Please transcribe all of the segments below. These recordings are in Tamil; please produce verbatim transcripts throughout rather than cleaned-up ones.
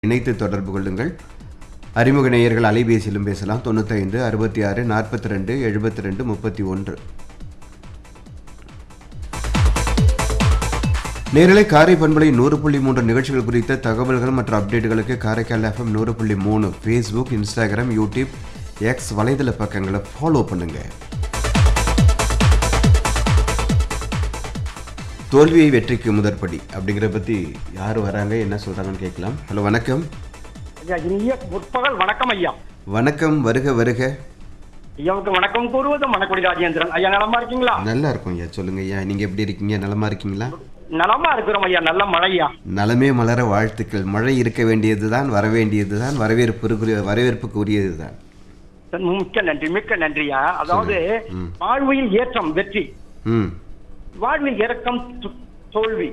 இணைத்து தொடர்பு கொள்ளுங்கள். அறிமுக நேயர்கள் அலைபேசியிலும் பேசலாம். தொண்ணூற்றி ஐந்து அறுபத்தி ஆறு நாற்பத்தி ரெண்டு எழுபத்தி ரெண்டு முப்பத்தி ஒன்று. நேரலை காரை பண்பலை நூறு புள்ளி மூன்று நிகழ்ச்சிகள் குறித்த தகவல்கள் மற்றும் அப்டேட்டுகளுக்கு காரைக்கால் எஃப்எம் நூறு புள்ளி மூணு ஃபேஸ்புக், இன்ஸ்டாகிராம், யூடியூப், எக்ஸ் வலைதள பக்கங்களை ஃபாலோ பண்ணுங்க. தோல்வியை வெற்றிக்கு முதற்படி அப்படிங்கிற பத்தி யார் வராங்க, என்ன சொல்றாங்கன்னு கேட்கலாம். ஹலோ, வணக்கம். இனிய முற்பகல் வணக்கம் ஐயா. வணக்கம், வருக வருக. ஐயாவுக்கு வணக்கம் கூறுவது மணக்குடி ராஜேந்திரன். ஐயா நலமா இருக்கீங்களா? நல்லா இருக்கும் ஐயா. சொல்லுங்க ஐயா, நீங்க எப்படி இருக்கீங்க? நலமா இருக்கீங்களா? நலமா இருக்கிறோம் ஐயா. நல்ல மழையா. நலமே மலர வாழ்த்துக்கள். மழை இருக்க வேண்டியதுதான், வர வேண்டியதுதான், வரவேற்பு வரவேற்புக்கு உரியதுதான். மிக்க நன்றி, மிக்க நன்றியா. அதாவது வாழ்வில் ஏற்றம் வெற்றி, வாழ்வில் இறக்கம் தோல்வி,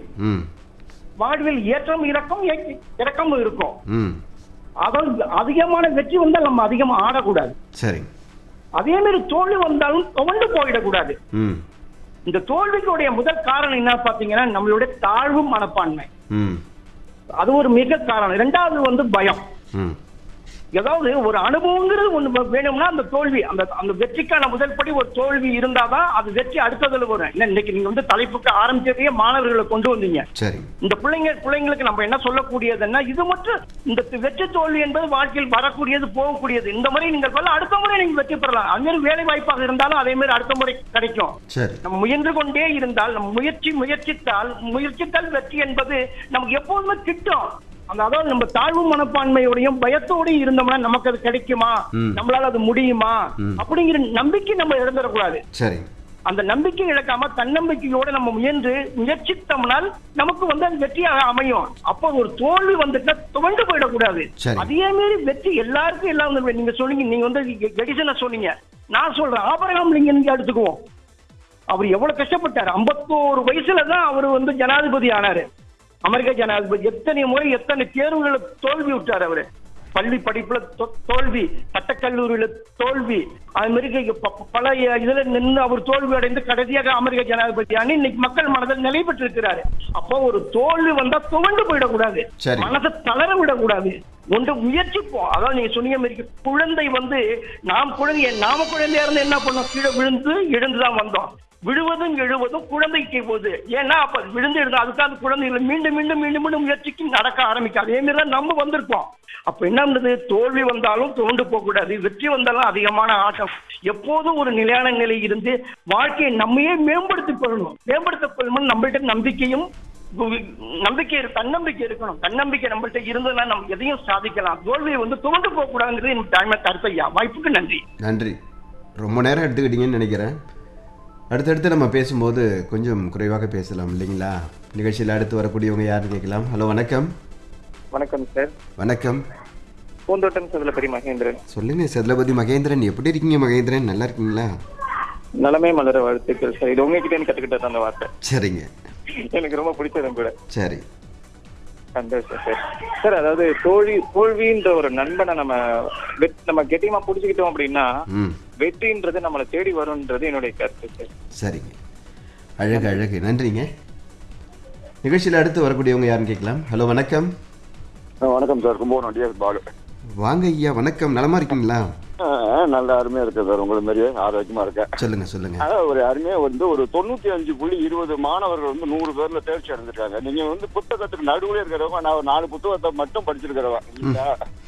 வாழ்வில் ஏற்றம் இறக்கம் இறக்கம் இருக்கும். அதாவது அதிகமான வெற்றி வந்தால் நம்ம அதிகமா ஆடக்கூடாது. சரி. அதே மாதிரி தோல்வி வந்தாலும் துவண்டு போயிடக்கூடாது. இந்த தோல்விக்குடைய முதல் காரணம் என்ன பாத்தீங்கன்னா நம்மளுடைய தாழ்வு மனப்பான்மை. அது ஒரு மிக காரணம். இரண்டாவது வந்து பயம். ஏதாவது ஒரு அனுபவங்கிறது ஒண்ணு வேணும்னா அந்த தோல்வி, அந்த அந்த வெற்றிக்கான முதல் படி ஒரு தோல்வி இருந்தாதான் அது வெற்றி அடுத்ததுல வரும். இன்னைக்கு நீங்க வந்து தலைப்புக்கு ஆரம்பிச்சதையே மாணவர்களை கொண்டு வந்தீங்க. இந்த பிள்ளைங்க பிள்ளைங்களுக்கு நம்ம என்ன சொல்லக்கூடியதுன்னா, இது மட்டும் இந்த வெற்றி தோல்வி என்பது வாழ்க்கையில் வரக்கூடியது, போகக்கூடியது. இந்த முறை நீங்கள் சொல்ல அடுத்த முறை நீங்க வெற்றி பெறலாம். அது மாதிரி வேலை வாய்ப்பாக இருந்தாலும் அதே மாதிரி அடுத்த முறை கிடைக்கும். நம்ம முயன்று கொண்டே இருந்தால், நம்ம முயற்சி முயற்சித்தால் முயற்சித்தால் வெற்றி என்பது நமக்கு எப்போதுமே கிட்டும். அந்த அதாவது நம்ம தாழ்வு மனப்பான்மையோடையும் பயத்தோடையும் இருந்தோம்னா நமக்கு அது கிடைக்குமா, நம்மளால அது முடியுமா அப்படிங்கிற நம்பிக்கை நம்ம இழந்துடக்கூடாது. சரி. அந்த நம்பிக்கை இழக்காம தன்னம்பிக்கையோட நம்ம முயன்று முயற்சித்தோம்னால் நமக்கு வந்து அது வெற்றியாக அமையும். அப்போ ஒரு தோல்வி வந்துட்டா துவண்டு போயிடக்கூடாது. அதே மாதிரி வெற்றி எல்லாருக்கும் எல்லாம். நீங்க சொன்னீங்க, நீங்க வந்து எடிசனை சொன்னீங்க, நான் சொல்றேன் ஆபிரகாம் லிங்கன் எடுத்துக்குவோம். அவர் எவ்வளவு கஷ்டப்பட்டாரு. ஐம்பத்தோரு வயசுலதான் அவர் வந்து ஜனாதிபதி ஆனாரு, அமெரிக்க ஜனாதிபதி. எத்தனை முறை எத்தனை தேர்வுகளை தோல்வி விட்டார் அவரு. பள்ளி படிப்புல தோல்வி, சட்டக்கல்லூரியில தோல்வி, அது மாதிரி பல இதுல நின்று அவர் தோல்வி அடைந்து கடைசியாக அமெரிக்க ஜனாதிபதியான இன்னைக்கு மக்கள் மனதில் நிலை பெற்று இருக்கிறாரு. அப்போ ஒரு தோல்வி வந்தா துவண்டு போயிடக்கூடாது, மனசை தளர விடக்கூடாது, ஒன்று முயற்சிப்போம். அதாவது நீங்க சொன்னீங்க மாதிரி குழந்தை வந்து நாம் குழந்தை நாம குழந்தையா இருந்து என்ன பண்ணோம், கீழே விழுந்து எழுந்துதான் வந்தோம். விழுவதும் எழுவதும் குழந்தைக்கு போகுது. ஏன்னா அப்ப விழுந்து எழுத அதுக்காக குழந்தைகளை மீண்டும் மீண்டும் மீண்டும் மீண்டும் முயற்சிக்கு நடக்க ஆரம்பிக்கும். அதே மாதிரிதான் நம்ம வந்திருக்கோம். அப்ப என்ன பண்றது, தோல்வி வந்தாலும் தோண்டு போக கூடாது, வெற்றி வந்தாலும் அதிகமான ஆட்டம். எப்போதும் ஒரு நிலையான நிலை இருந்து வாழ்க்கையை நம்மையே மேம்படுத்திக் கொள்ளணும். மேம்படுத்திக் கொள்ளணும் நம்மள்கிட்ட நம்பிக்கையும் நம்பிக்கை தன்னம்பிக்கை இருக்கணும். தன்னம்பிக்கை நம்மள்கிட்ட இருந்ததுன்னா நம்ம எதையும் சாதிக்கலாம். தோல்வியை வந்து துவண்டு போக கூடாதுங்கிறது எனக்கு தாய்மை கருத்தையா. வாய்ப்புக்கு நன்றி. நன்றி. ரொம்ப நேரம் எடுத்துக்கிட்டீங்கன்னு நினைக்கிறேன். அடுத்தடுத்து நம்ம பேசும்போது கொஞ்சம் குறைவாக பேசலாம் இல்லைங்களா? நிகழ்ச்சியில் அடுத்து வரக்கூடியவங்க யாருன்னு கேட்கலாம். ஹலோ, வணக்கம். வணக்கம் சார். வணக்கம். பூந்தோட்டம் செதலபதி மகேந்திரன். சொல்லுங்க செதலபதி மகேந்திரன், எப்படி இருக்கீங்க மகேந்திரன்? நல்லா இருக்கீங்களா? நலமே மலர வாழ்த்துக்கள் சார். இது உங்ககிட்ட கத்துக்கிட்ட அந்த வார்த்தை. சரிங்க. எனக்கு ரொம்ப பிடிச்சதும் கூட. சரி, சந்தோஷம் சார். சார் அதாவது தோல்வி தோல்வின்ற ஒரு நண்பனை நம்ம நம்ம கெட்டியமா புடிச்சுக்கிட்டோம் அப்படின்னா வெற்றின்றது நம்மளை தேடி வரும்ன்றது என்னுடைய கருத்து சார். சரிங்க, அழகு அழகு, நன்றிங்க. நிகழ்ச்சியில் அடுத்து வரக்கூடியவங்க யாருன்னு கேட்கலாம். ஹலோ, வணக்கம். வணக்கம் சார். கும்பகோணம் டிஎஸ் பாலு. வாங்க ஐயா, வணக்கம். நலமா இருக்கீங்களா? நல்ல அருமையா இருக்கு சார். உங்களை மாதிரியே ஆரோக்கியமா இருக்கேன். சொல்லுங்க சொல்லுங்க. ஒரு அருமையா வந்து ஒரு தொண்ணூத்தி அஞ்சு புள்ளி இருபது மாணவர்கள் வந்து நூறு பேர்ல தேர்ச்சி அடைஞ்சிருக்காங்க. நீங்க வந்து புத்தகத்துக்கு நடுவுல இருக்கிறவங்க, நான் ஒரு நாலு புத்தகத்தை மட்டும் படிச்சிருக்கிறவங்க.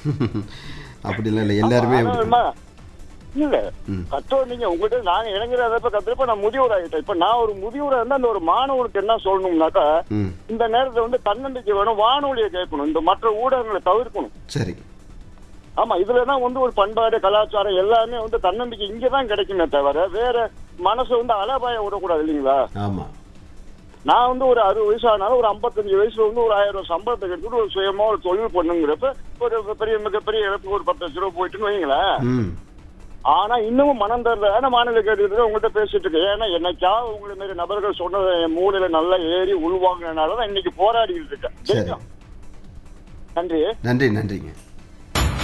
அப்படி இல்ல, எல்லாருமே இல்ல கற்றோர். நீங்க உங்ககிட்ட நாங்க இளைஞராக கத்துறப்ப நான் முதியோர் ஆகிட்டேன். இப்ப நான் ஒரு முதியோரா இருந்தா அந்த ஒரு மாணவனுக்கு என்ன சொல்லணும்னாக்கா, இந்த நேரத்துல வந்து தன்னம்பிக்கை வேணும், வானொலியை கேட்கணும், இந்த மற்ற ஊடகங்களை தவிர்க்கணும். சரி. ஆமா, இதுலதான் வந்து ஒரு பண்பாடு கலாச்சாரம் எல்லாமே வந்து தன்னம்பிக்கை இங்கதான் கிடைக்குமே தவிர வேற மனசு வந்து அலபாய விடக்கூடாது இல்லைங்களா? ஆமா. நான் வந்து ஒரு அறுபது வயசு ஆனாலும் ஒரு ஐம்பத்தஞ்சு வயசுல வந்து ஒரு ஆயிரம் ரூபாய் சம்பளத்தை எடுத்துட்டு ஒரு சுயமா ஒரு தொழில் பண்ணுங்கிறப்ப ஒரு பெரிய மிகப்பெரிய இழப்பு ஒரு பத்து லட்ச ரூபாய் போயிட்டுன்னு வைங்களேன். ஆனா இன்னமும் மனம் தரல மாநில கேட்டுக்கிட்டு உங்கள்கிட்ட பேசிட்டு இருக்கேன். ஏன்னா என்னைக்கா உங்களை மாரி நபர்கள் சொன்னதை என் மூலையில நல்லா ஏறி உள்வாங்கினாலதான் இன்னைக்கு போராடிக்கிட்டு இருக்கேன். நன்றி நன்றி நன்றிங்க.